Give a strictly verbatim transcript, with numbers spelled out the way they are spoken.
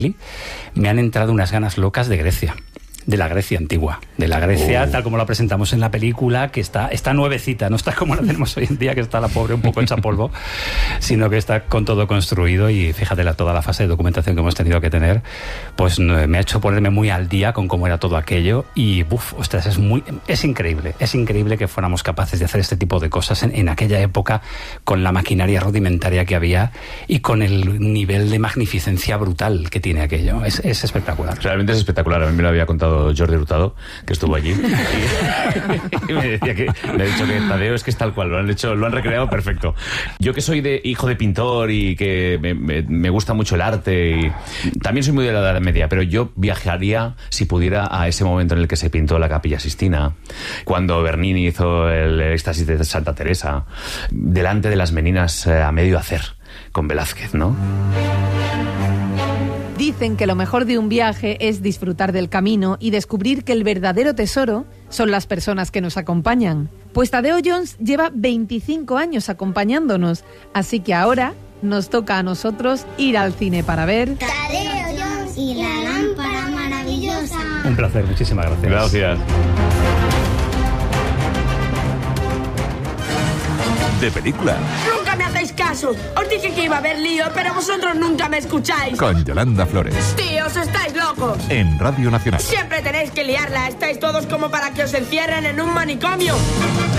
me han entrado unas ganas locas de Grecia. De la Grecia antigua, de la Grecia oh. tal como la presentamos en la película, que está, está nuevecita, no está como la tenemos hoy en día, que está la pobre un poco hecha polvo, sino que está con todo construido. Y fíjate la, toda la fase de documentación que hemos tenido que tener, pues me ha hecho ponerme muy al día con cómo era todo aquello. Y uf, ostras, es muy, es increíble, es increíble que fuéramos capaces de hacer este tipo de cosas en, en aquella época, con la maquinaria rudimentaria que había y con el nivel de magnificencia brutal que tiene aquello. Es, es espectacular. Realmente es espectacular. A mí me lo había contado Jordi Hurtado, que estuvo allí, y, y me decía que me ha dicho que Tadeo es que es tal cual, lo han hecho, lo han recreado perfecto. Yo que soy de hijo de pintor y que me, me, me gusta mucho el arte, y también soy muy de la Edad Media, pero yo viajaría, si pudiera, a ese momento en el que se pintó la Capilla Sistina, cuando Bernini hizo el éxtasis de Santa Teresa, delante de las meninas a medio hacer, con Velázquez, ¿no? Dicen que lo mejor de un viaje es disfrutar del camino y descubrir que el verdadero tesoro son las personas que nos acompañan. Pues Tadeo Jones lleva veinticinco años acompañándonos, así que ahora nos toca a nosotros ir al cine para ver Tadeo Jones y la lámpara maravillosa. Un placer, muchísimas gracias. Gracias. De película. ¡Nunca me hacéis caso! Os dije que iba a haber lío, pero vosotros nunca me escucháis. Con Yolanda Flores. ¡Tíos, estáis locos! En Radio Nacional. Siempre tenéis que liarla. Estáis todos como para que os encierren en un manicomio.